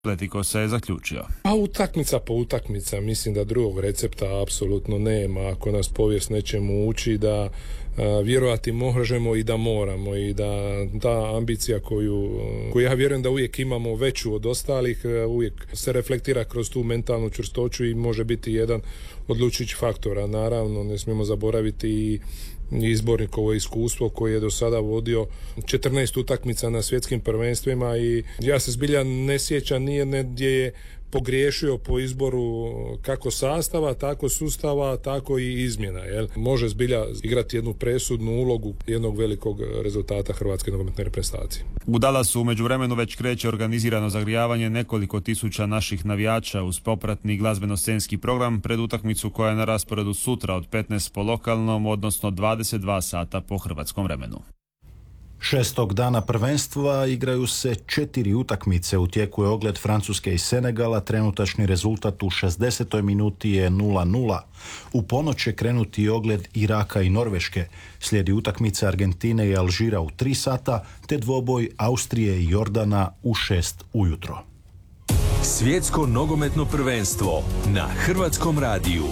Pletikosa je zaključio. A utakmica po utakmica, mislim da drugog recepta apsolutno nema. Ako nas povijest nečemu uči da vjerovati možemo i da moramo i da ta ambicija koju ja vjerujem da uvijek imamo veću od ostalih, uvijek se reflektira kroz tu mentalnu čvrstoću i može biti jedan odlučujući faktora. Naravno, ne smijemo zaboraviti i izbornikovo iskustvo koje je do sada vodio 14 utakmica na svjetskim prvenstvima i ja se zbilja ne sjećam nijedne gdje je pogriješio po izboru kako sastava, tako sustava, tako i izmjena. Može zbilja igrati jednu presudnu ulogu jednog velikog rezultata hrvatske nogometne reprezentacije. U Dallasu u međuvremenu već kreće organizirano zagrijavanje nekoliko tisuća naših navijača uz popratni glazbeno-scenski program pred utakmicu koja je na rasporedu sutra od 15 po lokalnom, odnosno 22 sata po hrvatskom vremenu. 6. dana prvenstva igraju se 4 utakmice. U tijeku je ogled Francuske i Senegala, trenutačni rezultat u 60. minuti je 0:0. U ponoć će krenuti ogled Iraka i Norveške. Slijedi utakmica Argentine i Alžira u 3 sata, te dvoboj Austrije i Jordana u 6 ujutro. Svjetsko nogometno prvenstvo na Hrvatskom radiju.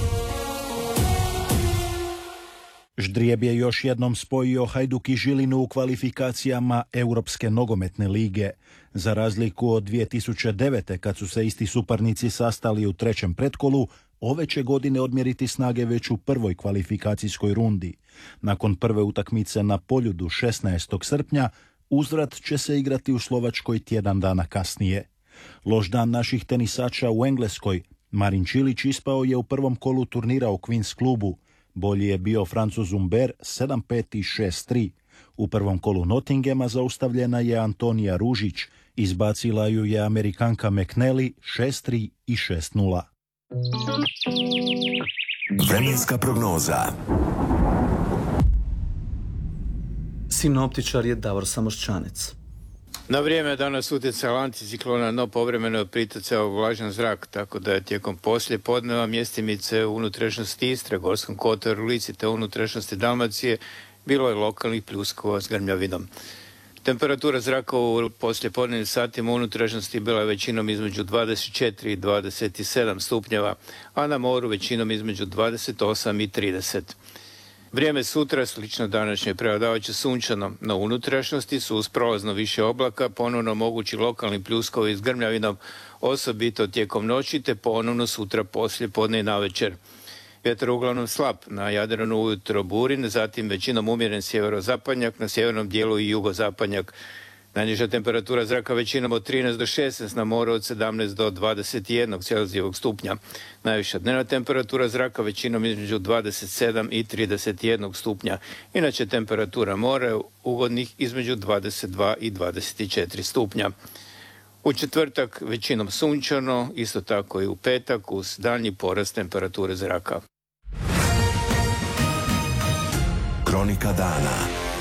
Ždrijeb je još jednom spojio Hajduk i Žilinu u kvalifikacijama Europske nogometne lige. Za razliku od 2009. kad su se isti suparnici sastali u trećem pretkolu, ove će godine odmjeriti snage već u prvoj kvalifikacijskoj rundi. Nakon prve utakmice na Poljudu 16. srpnja, uzvrat će se igrati u Slovačkoj tjedan dana kasnije. Loš dan naših tenisača u Engleskoj. Marin Čilić ispao je u prvom kolu turnira u Queen's klubu. Bolji je bio Francuz Humbert 7-5 i 6-3. U prvom kolu Nottinghama zaustavljena je Antonija Ružić. Izbacila ju je Amerikanka McNally 6-3 i 6-0. Vremenska prognoza. Sinoptičar je Davor Samoščanec. Na vrijeme danas utjecao anticiklona, no povremeno je pritjecao vlažan zrak, tako da je tijekom poslije podneva mjestimice u unutrašnjosti Istre, Gorskom kotaru, Lici te unutrašnjosti Dalmacije bilo je lokalnih pljuskova s grmljavinom. Temperatura zraka u poslijepodnevnim satima u unutrašnjosti bila je većinom između 24 i 27 stupnjeva, a na moru većinom između 28 i 30. Vrijeme sutra slično današnje prevladavajuće sunčano, no u unutrašnjosti su uz prolazno više oblaka ponovno mogući lokalni pljuskovi s grmljavinom, osobito tijekom noći te ponovno sutra poslije podne i navečer. Vjetar uglavnom slab, na Jadranu ujutro burin, zatim većinom umjeren sjeverozapadnjak, na sjevernom dijelu i jugozapadnjak. Najniža temperatura zraka većinom od 13 do 16, na moru od 17 do 21 Celzijevog stupnja. Najviša dnevna temperatura zraka većinom između 27 i 31 stupnja. Inače temperatura mora ugodnih između 22 i 24 stupnja. U četvrtak većinom sunčano, isto tako i u petak uz daljnji porast temperature zraka. Kronika dana.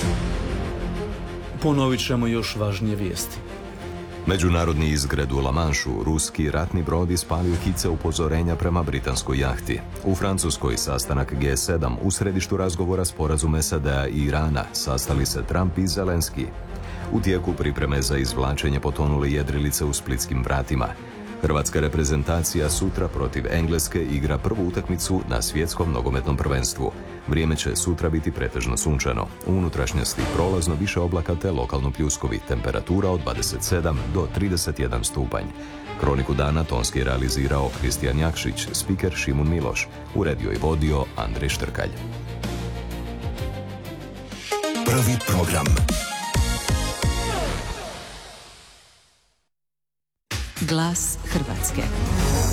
Ponovit ćemo još važnije vijesti. Međunarodni izgred u La Manšu, ruski ratni brod ispalio hice upozorenja prema britanskoj jahti. U Francuskoj sastanak G7 u središtu razgovora sporazum SAD-a i Irana sastali se Trump i Zelenski. U tijeku pripreme za izvlačenje potonule jedrilice u Splitskim vratima. Hrvatska reprezentacija sutra protiv Engleske igra prvu utakmicu na svjetskom nogometnom prvenstvu. Vrijeme će sutra biti pretežno sunčano. U unutrašnjosti prolazno više oblaka te lokalno pljuskovi. Temperatura od 27 do 31 stupanj. Kroniku dana tonski realizirao Kristijan Jakšić, spiker Šimun Miloš. Uredio i vodio Andrej Štrkalj. Prvi program. Glas Hrvatske.